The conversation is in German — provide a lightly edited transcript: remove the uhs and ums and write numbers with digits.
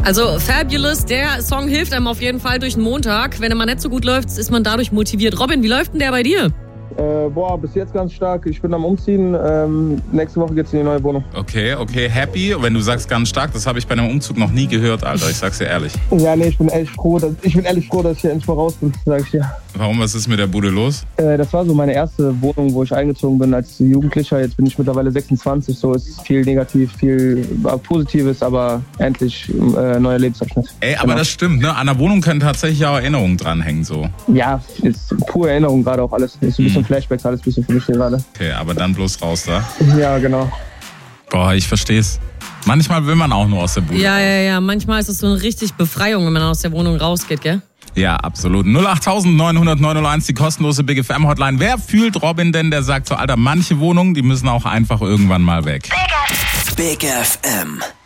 Also Fabulous, der Song hilft einem auf jeden Fall durch den Montag. Wenn er mal nicht so gut läuft, ist man dadurch motiviert. Robin, wie läuft denn der bei dir? Bis jetzt ganz stark. Ich bin am Umziehen. Nächste Woche geht's in die neue Wohnung. Okay, happy. Wenn du sagst ganz stark, das habe ich bei einem Umzug noch nie gehört, Alter. Ich sag's dir ehrlich. Ja, nee, ich bin ehrlich froh, dass ich hier endlich mal raus bin, sag ich dir. Warum, was ist mit der Bude los? Das war so meine erste Wohnung, wo ich eingezogen bin als Jugendlicher. Jetzt bin ich mittlerweile 26, so ist viel negativ, viel Positives, aber endlich neuer Lebensabschnitt. Ey, aber das stimmt, ne? An der Wohnung können tatsächlich auch Erinnerungen dranhängen, so. Ja, ist pure Erinnerung gerade auch alles. Ist ein bisschen Flashbacks, alles ein bisschen für mich hier gerade. Okay, aber dann bloß raus da. Ja, genau. Boah, ich versteh's. Manchmal will man auch nur aus der Bude. Ja. Manchmal ist es so eine richtig Befreiung, wenn man aus der Wohnung rausgeht, gell? Ja, absolut. 08900 901, die kostenlose Big FM Hotline. Wer fühlt Robin denn, der sagt so, Alter, manche Wohnungen, die müssen auch einfach irgendwann mal weg. Big FM.